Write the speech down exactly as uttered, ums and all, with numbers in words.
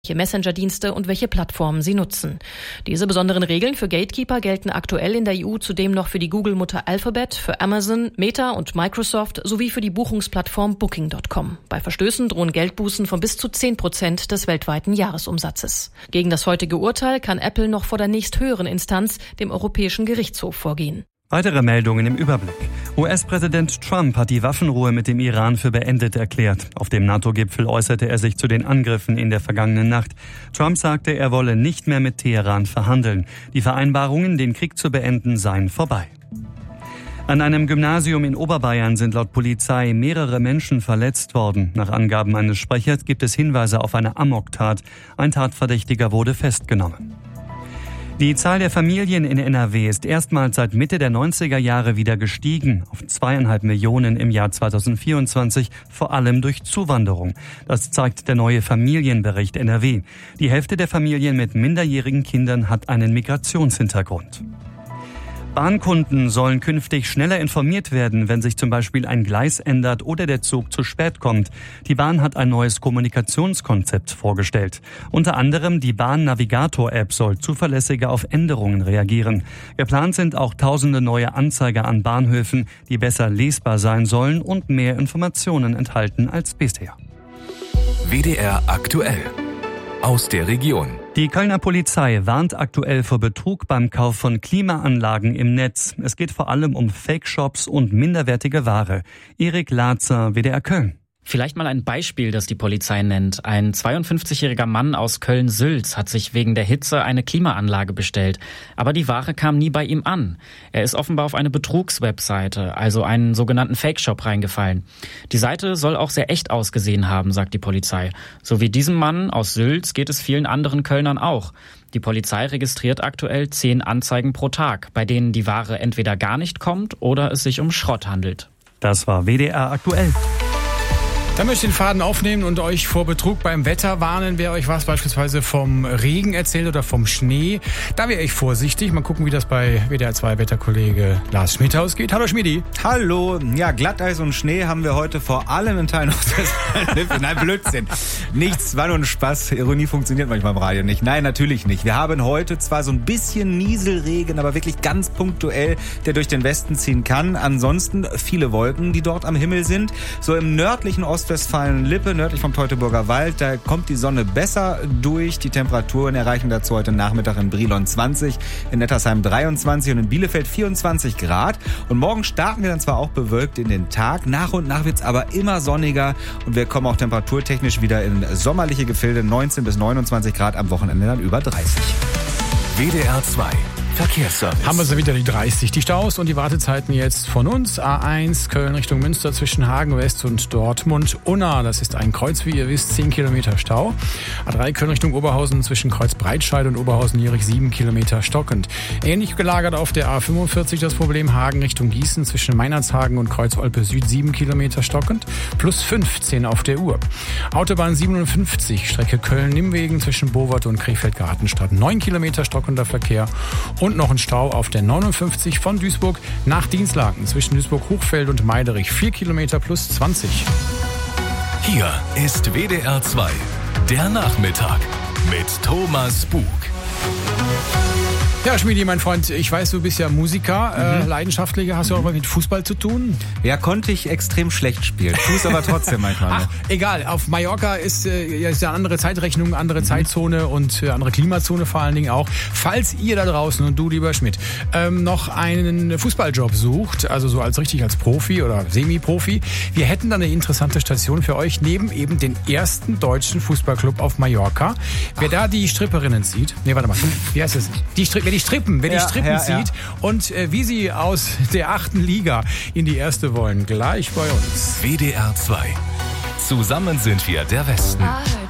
welche Messenger-Dienste und welche Plattformen sie nutzen. Diese besonderen Regeln für Gatekeeper gelten aktuell in der E U zudem noch für die Google-Mutter Alphabet, für Amazon, Meta und Microsoft sowie für die Buchungsplattform Booking Punkt com. Bei Verstößen drohen Geldbußen von bis zu zehn Prozent des weltweiten Jahresumsatzes. Gegen das heutige Urteil kann Apple noch vor der nächsthöheren Instanz, dem Europäischen Gerichtshof, vorgehen. Weitere Meldungen im Überblick. U S-Präsident Trump hat die Waffenruhe mit dem Iran für beendet erklärt. Auf dem NATO-Gipfel äußerte er sich zu den Angriffen in der vergangenen Nacht. Trump sagte, er wolle nicht mehr mit Teheran verhandeln. Die Vereinbarungen, den Krieg zu beenden, seien vorbei. An einem Gymnasium in Oberbayern sind laut Polizei mehrere Menschen verletzt worden. Nach Angaben eines Sprechers gibt es Hinweise auf eine Amoktat. Ein Tatverdächtiger wurde festgenommen. Die Zahl der Familien in N R W ist erstmals seit Mitte der neunziger Jahre wieder gestiegen, auf zweieinhalb Millionen im Jahr zweitausendvierundzwanzig, vor allem durch Zuwanderung. Das zeigt der neue Familienbericht N R W. Die Hälfte der Familien mit minderjährigen Kindern hat einen Migrationshintergrund. Bahnkunden sollen künftig schneller informiert werden, wenn sich zum Beispiel ein Gleis ändert oder der Zug zu spät kommt. Die Bahn hat ein neues Kommunikationskonzept vorgestellt. Unter anderem die Bahn-Navigator-App soll zuverlässiger auf Änderungen reagieren. Geplant sind auch tausende neue Anzeiger an Bahnhöfen, die besser lesbar sein sollen und mehr Informationen enthalten als bisher. W D R aktuell. Aus der Region. Die Kölner Polizei warnt aktuell vor Betrug beim Kauf von Klimaanlagen im Netz. Es geht vor allem um Fake-Shops und minderwertige Ware. Erik Latzer, W D R Köln. Vielleicht mal ein Beispiel, das die Polizei nennt. Ein zweiundfünfzigjähriger Mann aus Köln-Sülz hat sich wegen der Hitze eine Klimaanlage bestellt. Aber die Ware kam nie bei ihm an. Er ist offenbar auf eine Betrugswebseite, also einen sogenannten Fake-Shop, reingefallen. Die Seite soll auch sehr echt ausgesehen haben, sagt die Polizei. So wie diesem Mann aus Sülz geht es vielen anderen Kölnern auch. Die Polizei registriert aktuell zehn Anzeigen pro Tag, bei denen die Ware entweder gar nicht kommt oder es sich um Schrott handelt. Das war W D R aktuell. Dann möchte ich den Faden aufnehmen und euch vor Betrug beim Wetter warnen. Wer euch was beispielsweise vom Regen erzählt oder vom Schnee, da wäre ich vorsichtig. Mal gucken, wie das bei W D R zwei Wetterkollege Lars Schmidt ausgeht. Hallo Schmidi. Hallo. Ja, Glatteis und Schnee haben wir heute vor allem in Teilen Nordrhein-Westfalen. Nein, Blödsinn. Nichts, war nur ein Spaß. Ironie funktioniert manchmal im Radio nicht. Nein, natürlich nicht. Wir haben heute zwar so ein bisschen Nieselregen, aber wirklich ganz punktuell, der durch den Westen ziehen kann. Ansonsten viele Wolken, die dort am Himmel sind. So im nördlichen Osten Ostwestfalen-Lippe, nördlich vom Teutoburger Wald, da kommt die Sonne besser durch. Die Temperaturen erreichen dazu heute Nachmittag in Brilon zwanzig, in Nettersheim dreiundzwanzig und in Bielefeld vierundzwanzig Grad. Und morgen starten wir dann zwar auch bewölkt in den Tag, nach und nach wird es aber immer sonniger und wir kommen auch temperaturtechnisch wieder in sommerliche Gefilde, neunzehn bis neunundzwanzig Grad, am Wochenende dann über dreißig. W D R zwei Verkehrsservice. Haben wir so wieder die dreißig. Die Staus und die Wartezeiten jetzt von uns. A eins Köln Richtung Münster zwischen Hagen West und Dortmund. Unna, das ist ein Kreuz, wie ihr wisst, zehn Kilometer Stau. A drei Köln Richtung Oberhausen zwischen Kreuz Breitscheid und Oberhausen-Jierich sieben Kilometer stockend. Ähnlich gelagert auf der A fünfundvierzig das Problem Hagen Richtung Gießen zwischen Meinerzhagen und Kreuz Olpe Süd sieben Kilometer stockend. Plus fünfzehn auf der Uhr. Autobahn siebenundfünfzig Strecke Köln-Nimmwegen zwischen Bowart und Krefeld-Gartenstadt. neun Kilometer stockender Verkehr. Und noch ein Stau auf der neunundfünfzig von Duisburg nach Dienstlaken zwischen Duisburg-Hochfeld und Meiderich. vier Kilometer plus zwanzig. Hier ist W D R zwei, der Nachmittag mit Thomas Bug. Ja, Schmiedi, mein Freund, ich weiß, du bist ja Musiker, mhm. äh, leidenschaftlicher. Hast du auch mal mit Fußball zu tun? Ja, konnte ich extrem schlecht spielen. Tu's aber trotzdem manchmal noch. Ach, egal. Auf Mallorca ist, äh, ist ja eine andere Zeitrechnung, andere mhm. Zeitzone und äh, andere Klimazone vor allen Dingen auch. Falls ihr da draußen und du, lieber Schmidt, ähm, noch einen Fußballjob sucht, also so als richtig als Profi oder Semi-Profi, wir hätten da eine interessante Station für euch, neben eben den ersten deutschen Fußballclub auf Mallorca. Wer Ach. da die Stripperinnen sieht, nee, warte mal, wie heißt das? Die Stri- Wer die Strippen, wer ja, die Strippen ja, ja. sieht und äh, wie sie aus der achten Liga in die erste wollen. Gleich bei uns. W D R zwei. Zusammen sind wir der Westen.